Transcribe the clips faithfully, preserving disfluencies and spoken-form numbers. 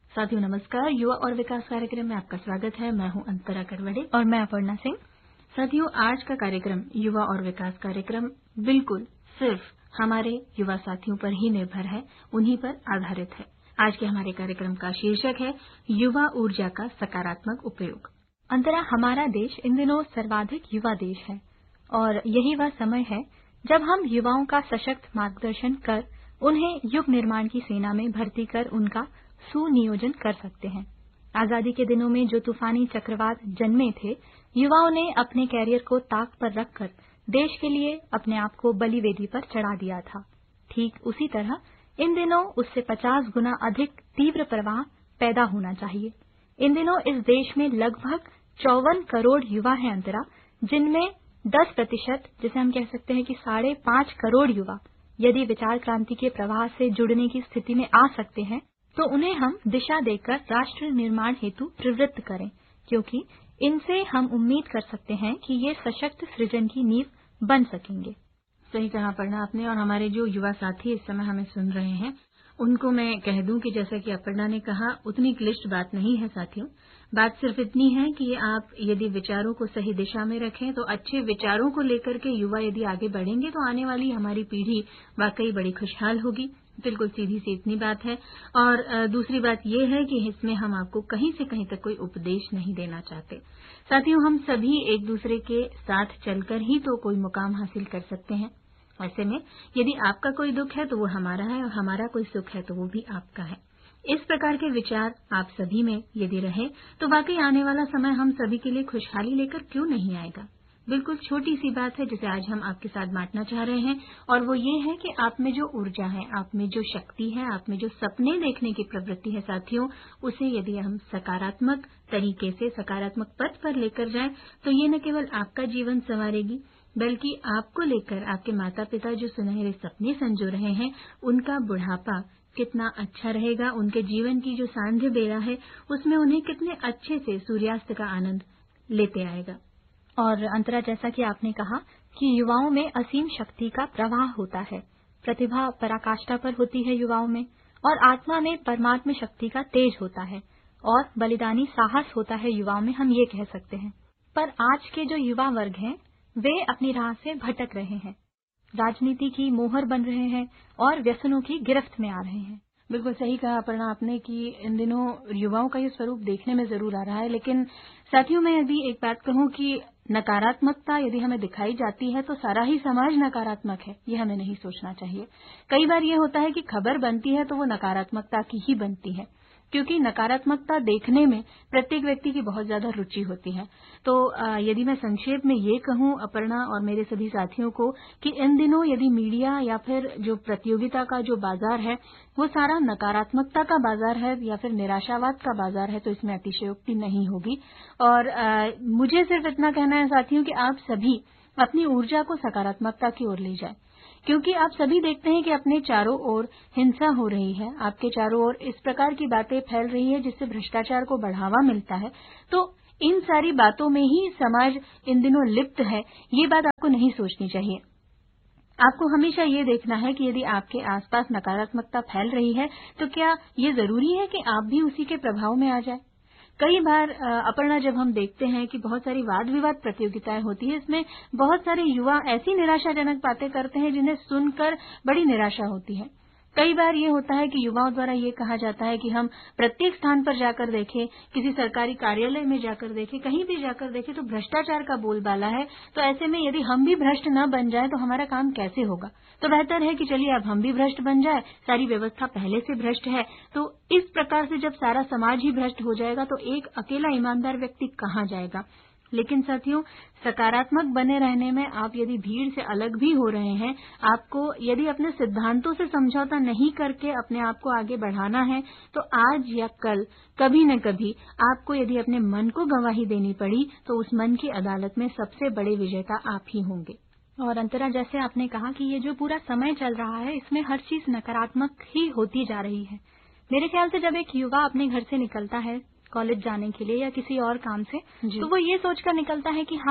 साथियों नमस्कार, युवा और विकास कार्यक्रम में आपका स्वागत है। मैं हूं अंतरा करवड़े और मैं अपर्णा सिंह। साथियों, आज का कार्यक्रम युवा और विकास कार्यक्रम बिल्कुल सिर्फ हमारे युवा साथियों पर ही निर्भर है, उन्हीं पर आधारित है। आज के हमारे कार्यक्रम का शीर्षक है युवा ऊर्जा का सकारात्मक उपयोग। अंतरा, हमारा देश इन दिनों सर्वाधिक युवा देश है और यही वह समय है जब हम युवाओं का सशक्त मार्गदर्शन कर उन्हें युग निर्माण की सेना में भर्ती कर उनका सुनियोजन कर सकते हैं। आजादी के दिनों में जो तूफानी चक्रवात जन्मे थे, युवाओं ने अपने कैरियर को ताक पर रखकर देश के लिए अपने आप को बलिवेदी पर चढ़ा दिया था। ठीक उसी तरह इन दिनों उससे पचास गुना अधिक तीव्र प्रवाह पैदा होना चाहिए। इन दिनों इस देश में लगभग चौवन करोड़ युवा हैं अंतरा, जिनमें दस प्रतिशत जिसे हम कह सकते हैं कि साढ़े पांच करोड़ युवा यदि विचार क्रांति के प्रवाह से जुड़ने की स्थिति में आ सकते हैं तो उन्हें हम दिशा देकर राष्ट्र निर्माण हेतु प्रवृत्त करें, क्योंकि इनसे हम उम्मीद कर सकते हैं कि ये सशक्त सृजन की नींव बन सकेंगे। सही कहा अपर्णा आपने। और हमारे जो युवा साथी इस समय हमें सुन रहे हैं, उनको मैं कह दूं कि जैसा कि अपर्णा ने कहा, उतनी क्लिष्ट बात नहीं है साथियों। बात सिर्फ इतनी है कि आप यदि विचारों को सही दिशा में रखें तो अच्छे विचारों को लेकर के युवा यदि आगे बढ़ेंगे तो आने वाली हमारी पीढ़ी वाकई बड़ी खुशहाल होगी। बिल्कुल सीधी सी इतनी बात है। और दूसरी बात यह है कि इसमें हम आपको कहीं से कहीं तक कोई उपदेश नहीं देना चाहते। साथियों, हम सभी एक दूसरे के साथ चलकर ही तो कोई मुकाम हासिल कर सकते हैं। ऐसे में यदि आपका कोई दुख है तो वो हमारा है और हमारा कोई सुख है तो वो भी आपका है। इस प्रकार के विचार आप सभी में यदि रहे तो वाकई आने वाला समय हम सभी के लिए खुशहाली लेकर क्यों नहीं आएगा। बिल्कुल छोटी सी बात है जिसे आज हम आपके साथ बांटना चाह रहे हैं, और वो ये है कि आप में जो ऊर्जा है, आप में जो शक्ति है, आप में जो सपने देखने की प्रवृत्ति है साथियों, उसे यदि हम सकारात्मक तरीके से सकारात्मक पथ पर लेकर जाएं तो ये न केवल आपका जीवन संवारेगी बल्कि आपको लेकर आपके माता पिता जो सुनहरे सपने संजो रहे हैं, उनका बुढ़ापा कितना अच्छा रहेगा। उनके जीवन की जो सांध्य बेड़ा है उसमें उन्हें कितने अच्छे से सूर्यास्त का आनंद लेते आएगा। और अंतरा, जैसा कि आपने कहा कि युवाओं में असीम शक्ति का प्रवाह होता है, प्रतिभा पराकाष्ठा पर होती है युवाओं में, और आत्मा में परमात्म शक्ति का तेज होता है और बलिदानी साहस होता है युवाओं में, हम ये कह सकते हैं। पर आज के जो युवा वर्ग हैं वे अपनी राह से भटक रहे हैं, राजनीति की मोहर बन रहे हैं और व्यसनों की गिरफ्त में आ रहे हैं। बिल्कुल सही कहा अपर्णा आपने कि इन दिनों युवाओं का ये स्वरूप देखने में जरूर आ रहा है। लेकिन साथियों, मैं यदि एक बात कहूं कि नकारात्मकता यदि हमें दिखाई जाती है तो सारा ही समाज नकारात्मक है, ये हमें नहीं सोचना चाहिए। कई बार ये होता है कि खबर बनती है तो वो नकारात्मकता की ही बनती है, क्योंकि नकारात्मकता देखने में प्रत्येक व्यक्ति की बहुत ज्यादा रुचि होती है। तो यदि मैं संक्षेप में ये कहूं अपर्णा और मेरे सभी साथियों को कि इन दिनों यदि मीडिया या फिर जो प्रतियोगिता का जो बाजार है वो सारा नकारात्मकता का बाजार है या फिर निराशावाद का बाजार है तो इसमें अतिशयोक्ति नहीं होगी। और आ, मुझे सिर्फ इतना कहना है साथियों कि आप सभी अपनी ऊर्जा को सकारात्मकता की ओर ले जाएं, क्योंकि आप सभी देखते हैं कि अपने चारों ओर हिंसा हो रही है, आपके चारों ओर इस प्रकार की बातें फैल रही है जिससे भ्रष्टाचार को बढ़ावा मिलता है। तो इन सारी बातों में ही समाज इन दिनों लिप्त है, ये बात आपको नहीं सोचनी चाहिए। आपको हमेशा ये देखना है कि यदि आपके आसपास नकारात्मकता फैल रही है तो क्या ये जरूरी है कि आप भी उसी के प्रभाव में आ जाए। कई बार अपर्णा, जब हम देखते हैं कि बहुत सारी वाद विवाद प्रतियोगिताएं होती है, इसमें बहुत सारे युवा ऐसी निराशाजनक बातें करते हैं जिन्हें सुनकर बड़ी निराशा होती है। कई बार ये होता है कि युवाओं द्वारा ये कहा जाता है कि हम प्रत्येक स्थान पर जाकर देखें, किसी सरकारी कार्यालय में जाकर देखें, कहीं भी जाकर देखें तो भ्रष्टाचार का बोलबाला है। तो ऐसे में यदि हम भी भ्रष्ट न बन जाए तो हमारा काम कैसे होगा। तो बेहतर है कि चलिए अब हम भी भ्रष्ट बन जाए, सारी व्यवस्था पहले से भ्रष्ट है। तो इस प्रकार से जब सारा समाज ही भ्रष्ट हो जाएगा तो एक अकेला ईमानदार व्यक्ति कहाँ जाएगा। लेकिन साथियों, सकारात्मक बने रहने में आप यदि भीड़ से अलग भी हो रहे हैं, आपको यदि अपने सिद्धांतों से समझौता नहीं करके अपने आप को आगे बढ़ाना है तो आज या कल कभी न कभी आपको यदि अपने मन को गवाही देनी पड़ी तो उस मन की अदालत में सबसे बड़े विजेता आप ही होंगे। और अंतरा, जैसे आपने कहा कि ये जो पूरा समय चल रहा है इसमें हर चीज नकारात्मक ही होती जा रही है। मेरे ख्याल से जब एक युवा अपने घर से निकलता है कॉलेज जाने के लिए या किसी और काम से, तो वो ये सोचकर निकलता है कि हाँ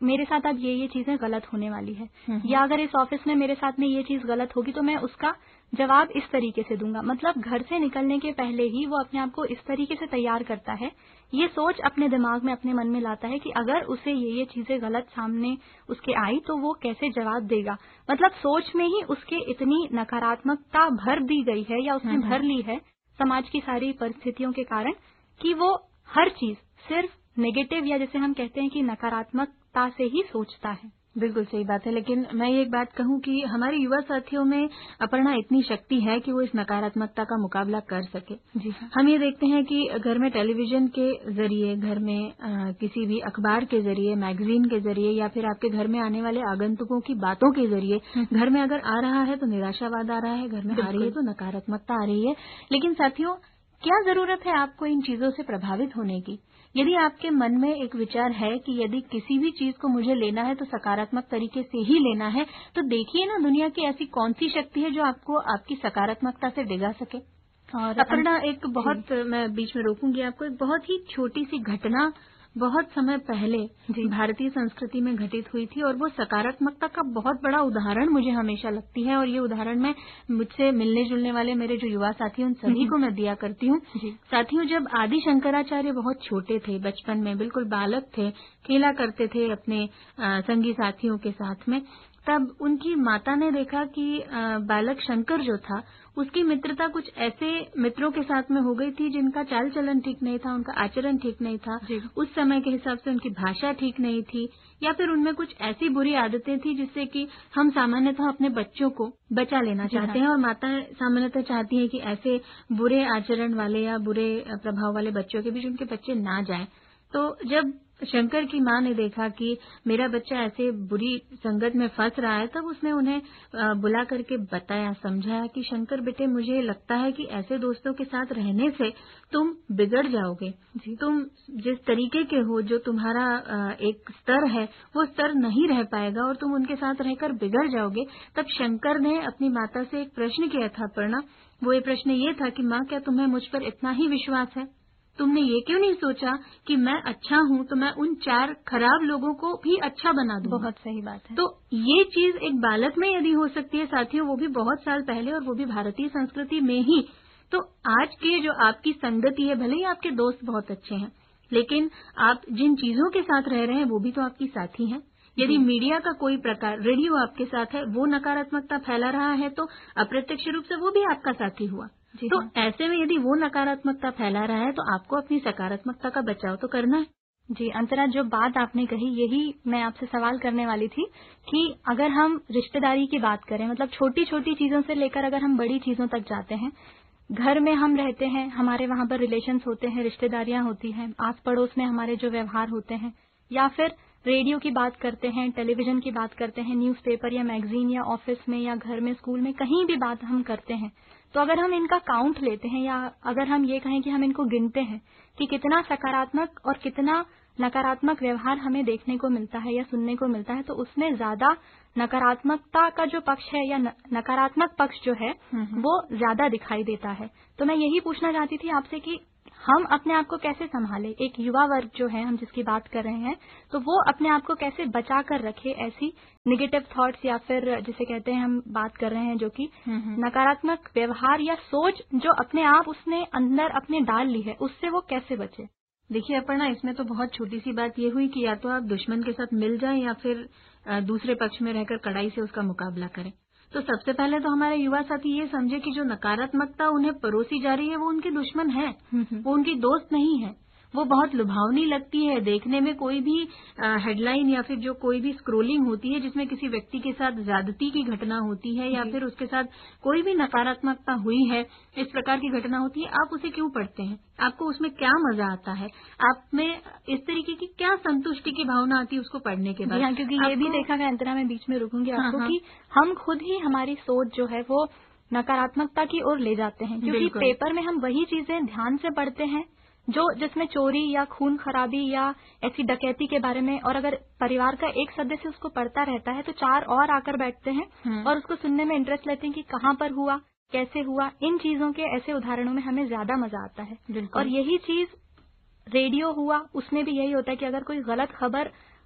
मेरे साथ अब ये ये चीजें गलत होने वाली है, या अगर इस ऑफिस में मेरे साथ में ये चीज गलत होगी तो मैं उसका जवाब इस तरीके से दूंगा। मतलब घर से निकलने के पहले ही वो अपने आप को इस तरीके से तैयार करता है, ये सोच अपने दिमाग में, अपने मन में लाता है कि अगर उसे ये ये चीजें गलत सामने उसके आई तो वो कैसे जवाब देगा। मतलब सोच में ही उसके इतनी नकारात्मकता भर दी गई है या उसने भर ली है समाज की सारी परिस्थितियों के कारण, कि वो हर चीज सिर्फ नेगेटिव या जैसे हम कहते हैं कि नकारात्मकता से ही सोचता है। बिल्कुल सही बात है, लेकिन मैं ये एक बात कहूं कि हमारे युवा साथियों में अपर्णा इतनी शक्ति है कि वो इस नकारात्मकता का मुकाबला कर सके। जी हाँ। हम ये देखते हैं कि घर में टेलीविजन के जरिए, घर में आ, किसी भी अखबार के जरिए, मैगजीन के जरिए, या फिर आपके घर में आने वाले आगंतुकों की बातों के जरिए घर में अगर आ रहा है तो निराशावाद आ रहा है, घर में आ रही है तो नकारात्मकता आ रही है। लेकिन साथियों, क्या जरूरत है आपको इन चीजों से प्रभावित होने की? यदि आपके मन में एक विचार है कि यदि किसी भी चीज को मुझे लेना है तो सकारात्मक तरीके से ही लेना है, तो देखिए ना दुनिया की ऐसी कौन सी शक्ति है जो आपको आपकी सकारात्मकता से डिगा सके। और अपर्णा, एक बहुत, मैं बीच में रोकूंगी आपको, एक बहुत ही छोटी सी घटना बहुत समय पहले भारतीय संस्कृति में घटित हुई थी, और वो सकारात्मकता का बहुत बड़ा उदाहरण मुझे हमेशा लगती है। और ये उदाहरण मैं मुझसे मिलने जुलने वाले मेरे जो युवा साथी हैं उन सभी को मैं दिया करती हूँ। साथियों, जब आदि शंकराचार्य बहुत छोटे थे, बचपन में बिल्कुल बालक थे, खेला करते थे अपने संगी साथियों के साथ में, तब उनकी माता ने देखा कि बालक शंकर जो था उसकी मित्रता कुछ ऐसे मित्रों के साथ में हो गई थी जिनका चाल चलन ठीक नहीं था, उनका आचरण ठीक नहीं था, उस समय के हिसाब से उनकी भाषा ठीक नहीं थी, या फिर उनमें कुछ ऐसी बुरी आदतें थी जिससे कि हम सामान्यतः अपने बच्चों को बचा लेना चाहते हैं, और माताएं सामान्यतः चाहती हैं कि ऐसे बुरे आचरण वाले या बुरे प्रभाव वाले बच्चों के बीच उनके बच्चे ना जाएं। तो जब शंकर की माँ ने देखा कि मेरा बच्चा ऐसे बुरी संगत में फंस रहा है, तब उसने उन्हें बुला करके बताया, समझाया कि शंकर बेटे, मुझे लगता है कि ऐसे दोस्तों के साथ रहने से तुम बिगड़ जाओगे। तुम जिस तरीके के हो, जो तुम्हारा एक स्तर है, वो स्तर नहीं रह पाएगा और तुम उनके साथ रहकर बिगड़ जाओगे। तब शंकर ने अपनी माता से एक प्रश्न किया था अपर्णा। वो ये प्रश्न ये था कि माँ, क्या तुम्हें मुझ पर इतना ही विश्वास है? तुमने ये क्यों नहीं सोचा कि मैं अच्छा हूँ तो मैं उन चार खराब लोगों को भी अच्छा बना दूँ? बहुत सही बात है। तो ये चीज एक बालक में यदि हो सकती है साथियों, वो भी बहुत साल पहले, और वो भी भारतीय संस्कृति में ही, तो आज के जो आपकी संगति है, भले ही आपके दोस्त बहुत अच्छे हैं, लेकिन आप जिन चीजों के साथ रह रहे हैं वो भी तो आपकी साथी हैं। यदि मीडिया का कोई प्रकार, रेडियो आपके साथ है, वो नकारात्मकता फैला रहा है तो अप्रत्यक्ष रूप से वो भी आपका साथी हुआ। तो ऐसे में यदि वो नकारात्मकता फैला रहा है तो आपको अपनी सकारात्मकता का बचाव तो करना है। जी अंतरा, जो बात आपने कही, यही मैं आपसे सवाल करने वाली थी कि अगर हम रिश्तेदारी की बात करें, मतलब छोटी छोटी चीजों से लेकर अगर हम बड़ी चीजों तक जाते हैं, घर में हम रहते हैं, हमारे वहां पर रिलेशंस होते हैं, रिश्तेदारियां होती हैं, आस पड़ोस में हमारे जो व्यवहार होते हैं, या फिर रेडियो की बात करते हैं, टेलीविजन की बात करते हैं, न्यूज़पेपर या मैगजीन, या ऑफिस में या घर में, स्कूल में, कहीं भी बात हम करते हैं, तो अगर हम इनका काउंट लेते हैं या अगर हम ये कहें कि हम इनको गिनते हैं कि कितना सकारात्मक और कितना नकारात्मक व्यवहार हमें देखने को मिलता है या सुनने को मिलता है, तो उसमें ज्यादा नकारात्मकता का जो पक्ष है या नकारात्मक पक्ष जो है वो ज्यादा दिखाई देता है। तो मैं यही पूछना चाहती थी आपसे कि हम अपने आप को कैसे संभालें, एक युवा वर्ग जो है, हम जिसकी बात कर रहे हैं, तो वो अपने आप को कैसे बचा कर रखे ऐसी निगेटिव थॉट्स, या फिर जिसे कहते हैं, हम बात कर रहे हैं जो कि नकारात्मक व्यवहार या सोच जो अपने आप उसने अंदर अपने डाल ली है, उससे वो कैसे बचे? देखिए अपर्णा, इसमें तो बहुत छोटी सी बात ये हुई कि या तो आप दुश्मन के साथ मिल जाएं या फिर दूसरे पक्ष में रहकर कड़ाई से उसका मुकाबला करें। तो सबसे पहले तो हमारे युवा साथी ये समझे कि जो नकारात्मकता उन्हें परोसी जा रही है वो उनके दुश्मन है, वो उनकी दोस्त नहीं है। वो बहुत लुभावनी लगती है देखने में। कोई भी हेडलाइन या फिर जो कोई भी स्क्रोलिंग होती है जिसमें किसी व्यक्ति के साथ ज्यादती की घटना होती है या फिर उसके साथ कोई भी नकारात्मकता हुई है, इस प्रकार की घटना होती है, आप उसे क्यों पढ़ते हैं? आपको उसमें क्या मजा आता है? आप में इस तरीके की क्या संतुष्टि की भावना आती है उसको पढ़ने के बाद? हाँ, क्योंकि ये भी देखा गया, अंतरा में बीच में रुकूंगी आपको, हाँ, कि हम खुद ही हमारी सोच जो है वो नकारात्मकता की ओर ले जाते हैं, क्योंकि पेपर में हम वही चीजें ध्यान से पढ़ते हैं जो जिसमें चोरी या खून खराबी या ऐसी डकैती के बारे में, और अगर परिवार का एक सदस्य उसको पढ़ता रहता है तो चार और आकर बैठते हैं और उसको सुनने में इंटरेस्ट लेते हैं कि कहाँ पर हुआ, कैसे हुआ। इन चीजों के ऐसे उदाहरणों में हमें ज्यादा मजा आता है। और यही चीज रेडियो हुआ, उसमें भी यही होता है कि अगर कोई गलत खबर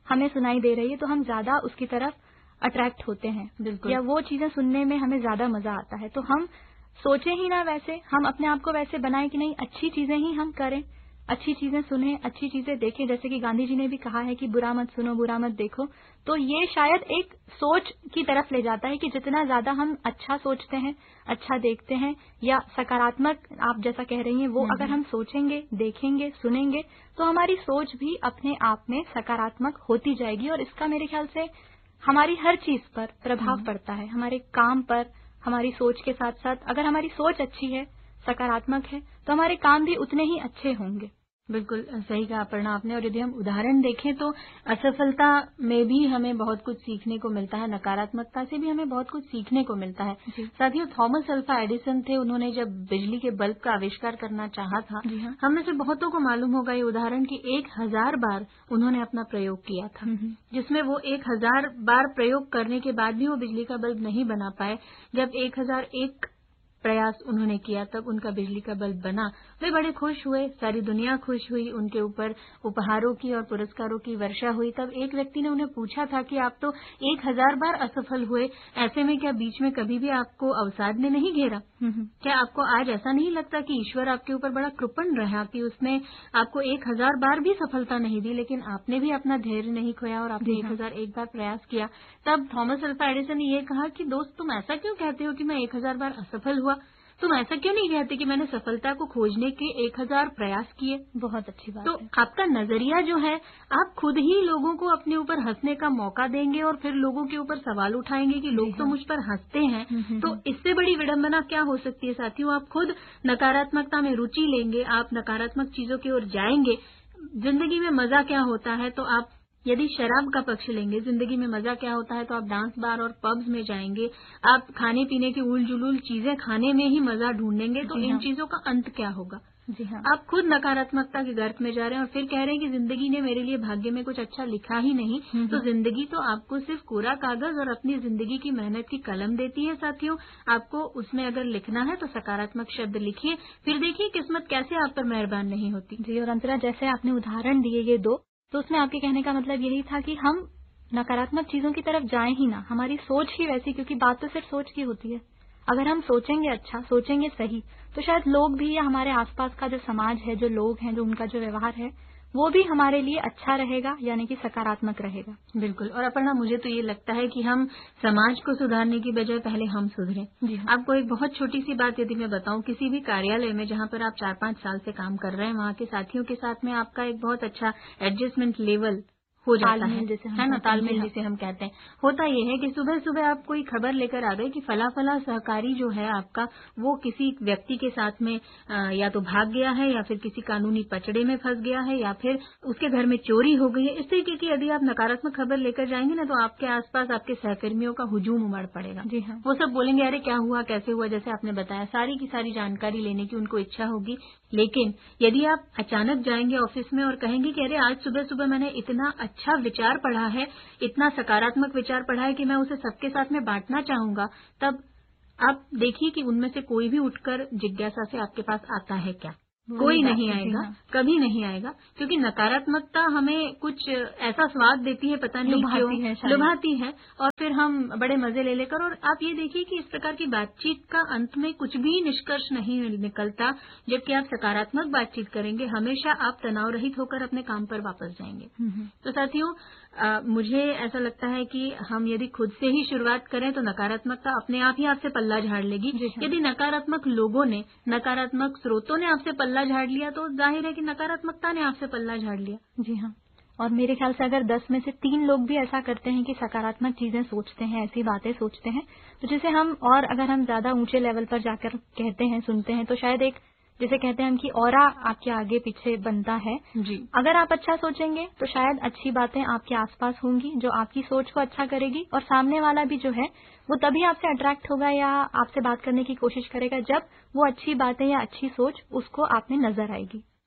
हमें सुनाई दे रही है तो हम ज्यादा उसकी तरफ अट्रैक्ट होते हैं, या वो चीजें सुनने में हमें ज्यादा मजा आता है। तो हम सोचे ही ना वैसे, हम अपने आप को वैसे बनाएं कि नहीं, अच्छी चीजें ही हम करें, अच्छी चीजें सुने, अच्छी चीजें देखें। जैसे कि गांधी जी ने भी कहा है कि बुरा मत सुनो, बुरा मत देखो। तो ये शायद एक सोच की तरफ ले जाता है कि जितना ज्यादा हम अच्छा सोचते हैं, अच्छा देखते हैं, या सकारात्मक आप जैसा कह रही हैं वो अगर हम सोचेंगे, देखेंगे, सुनेंगे, तो हमारी सोच भी अपने आप में सकारात्मक होती जाएगी। और इसका मेरे ख्याल से हमारी हर चीज पर प्रभाव पड़ता है, हमारे काम पर। हमारी सोच के साथ साथ अगर हमारी सोच अच्छी है, सकारात्मक है, तो हमारे काम भी उतने ही अच्छे होंगे। बिल्कुल सही कहा अपर्णा आपने। और यदि हम उदाहरण देखें तो असफलता में भी हमें बहुत कुछ सीखने को मिलता है, नकारात्मकता से भी हमें बहुत कुछ सीखने को मिलता है। साथियों, थॉमस अल्वा एडिसन थे, उन्होंने जब बिजली के बल्ब का आविष्कार करना चाहा था, हम में से बहुतों को मालूम होगा ये उदाहरण कि एक हजार बार उन्होंने अपना प्रयोग किया था, जिसमें वो एक हजार बार प्रयोग करने के बाद भी वो बिजली का बल्ब नहीं बना पाए। जब एक हजार एक प्रयास उन्होंने किया तब उनका बिजली का बल्ब बना। वे बड़े खुश हुए, सारी दुनिया खुश हुई, उनके ऊपर उपहारों की और पुरस्कारों की वर्षा हुई। तब एक व्यक्ति ने उन्हें पूछा था कि आप तो एक हजार बार असफल हुए, ऐसे में क्या बीच में कभी भी आपको अवसाद ने नहीं घेरा? क्या आपको आज ऐसा नहीं लगता कि ईश्वर आपके ऊपर बड़ा कृपण रहा कि उसने आपको एक हजार बार भी सफलता नहीं दी, लेकिन आपने भी अपना धैर्य नहीं खोया और आपने एक हजार एक बार प्रयास किया? तब थॉमस अल्वा एडिसन ने यह कहा कि दोस्त, तुम ऐसा क्यों कहते हो कि मैं एक हजार बार असफल हुआ? तुम ऐसा क्यों नहीं कहते कि मैंने सफलता को खोजने के एक हजार प्रयास किए? बहुत अच्छी बात तो है। आपका नजरिया जो है, आप खुद ही लोगों को अपने ऊपर हंसने का मौका देंगे और फिर लोगों के ऊपर सवाल उठाएंगे कि लोग तो मुझ पर हंसते हैं, तो इससे बड़ी विडंबना क्या हो सकती है? साथियों, आप खुद नकारात्मकता में रुचि लेंगे, आप नकारात्मक चीजों की ओर जाएंगे। जिंदगी में मजा क्या होता है? तो आप यदि शराब का पक्ष लेंगे, जिंदगी में मजा क्या होता है, तो आप डांस बार और पब्स में जाएंगे, आप खाने पीने की उल जुलूल चीजें खाने में ही मजा ढूंढेंगे। तो इन चीजों का अंत क्या होगा? जी हाँ। आप खुद नकारात्मकता के गर्त में जा रहे हैं और फिर कह रहे हैं कि जिंदगी ने मेरे लिए भाग्य में कुछ अच्छा लिखा ही नहीं। तो जिंदगी तो आपको सिर्फ कोरा कागज और अपनी जिंदगी की मेहनत की कलम देती है। साथियों, आपको उसमें अगर लिखना है तो सकारात्मक शब्द लिखिए, फिर देखिए किस्मत कैसे आप पर मेहरबान नहीं होती। जी, और अंतरा, जैसे आपने उदाहरण दिए ये दो, तो उसमें आपके कहने का मतलब यही था कि हम नकारात्मक चीजों की तरफ जाएं ही ना, हमारी सोच ही वैसी, क्योंकि बात तो सिर्फ सोच की होती है। अगर हम सोचेंगे अच्छा, सोचेंगे सही, तो शायद लोग भी, या हमारे आसपास का जो समाज है, जो लोग हैं, जो उनका जो व्यवहार है, वो भी हमारे लिए अच्छा रहेगा, यानी कि सकारात्मक रहेगा। बिल्कुल। और अपर्णा, मुझे तो ये लगता है कि हम समाज को सुधारने की बजाय पहले हम सुधरें। जी, आपको एक बहुत छोटी सी बात यदि मैं बताऊं, किसी भी कार्यालय में जहां पर आप चार पांच साल से काम कर रहे हैं, वहां के साथियों के साथ में आपका एक बहुत अच्छा एडजस्टमेंट लेवल हो जाता है, है ना, तालमेल जिसे हम कहते हैं। होता यह है कि सुबह सुबह आप कोई खबर लेकर आ गए कि फला फला सहकारी जो है आपका, वो किसी व्यक्ति के साथ में आ, या तो भाग गया है, या फिर किसी कानूनी पचड़े में फंस गया है, या फिर उसके घर में चोरी हो गई है। इस तरीके की यदि आप नकारात्मक खबर लेकर जाएंगे ना, तो आपके आसपास आपके सहकर्मियों का हुजूम उमड़ पड़ेगा। जी हाँ। वो सब बोलेंगे, अरे क्या हुआ, कैसे हुआ, जैसे आपने बताया, सारी की सारी जानकारी लेने की उनको इच्छा होगी। लेकिन यदि आप अचानक जाएंगे ऑफिस में और कहेंगे कि अरे आज सुबह सुबह मैंने इतना अच्छा विचार पढ़ा है, इतना सकारात्मक विचार पढ़ा है कि मैं उसे सबके साथ में बांटना चाहूंगा, तब आप देखिए कि उनमें से कोई भी उठकर जिज्ञासा से आपके पास आता है क्या? कोई नहीं आएगा, कभी नहीं आएगा, क्योंकि नकारात्मकता हमें कुछ ऐसा स्वाद देती है, पता नहीं क्यों लुभाती है, और फिर हम बड़े मजे ले लेकर, और आप ये देखिए कि इस प्रकार की बातचीत का अंत में कुछ भी निष्कर्ष नहीं निकलता। जबकि आप सकारात्मक बातचीत करेंगे, हमेशा आप तनाव रहित होकर अपने काम पर वापस जाएंगे। तो साथियों, आ, मुझे ऐसा लगता है कि हम यदि खुद से ही शुरुआत करें तो नकारात्मकता अपने आप ही आपसे पल्ला झाड़ लेगी। यदि नकारात्मक लोगों ने, नकारात्मक स्रोतों ने आपसे पल्ला झाड़ लिया, तो जाहिर है कि नकारात्मकता ने आपसे पल्ला झाड़ लिया। जी हाँ। और मेरे ख्याल से अगर दस में से तीन लोग भी ऐसा करते हैं कि सकारात्मक चीजें सोचते हैं, ऐसी बातें सोचते हैं, तो जिसे हम, और अगर हम ज्यादा ऊंचे लेवल पर जाकर कहते हैं, सुनते हैं, तो शायद एक, जिसे कहते हैं हम कि ऑरा आपके आगे पीछे बनता है। जी। अगर आप अच्छा सोचेंगे तो शायद अच्छी बातें आपके आसपास होंगी जो आपकी सोच को अच्छा करेगी, और सामने वाला भी जो है वो तभी आपसे अट्रैक्ट होगा या आपसे बात करने की कोशिश करेगा जब वो अच्छी बातें या अच्छी सोच उसको आप में नजर आएगी।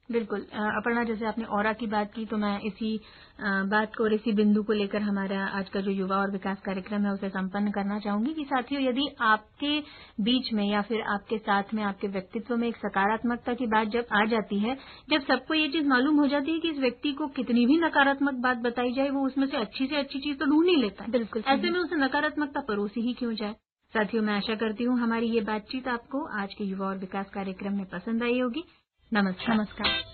बिल्कुल। अपर्णा, जैसे आपने ऑरा की बात की तो मैं इसी बात को और इसी बिंदु को लेकर हमारा आज का जो युवा और विकास कार्यक्रम है उसे संपन्न करना चाहूंगी कि साथियों, यदि आपके बीच में या फिर आपके साथ में, आपके व्यक्तित्व में एक सकारात्मकता की बात जब आ जाती है, जब सबको ये चीज मालूम हो जाती है कि इस व्यक्ति को कितनी भी नकारात्मक बात बताई जाए वो उसमें से अच्छी से अच्छी चीज तो ढूंढ ही लेता है। बिल्कुल, ऐसे में उसे नकारात्मकता परोसी ही क्यों जाए। साथियों, मैं आशा करती हूँ हमारी ये बातचीत आपको आज के युवा और विकास कार्यक्रम में पसंद आई होगी। नमस्कार। नमस्कार।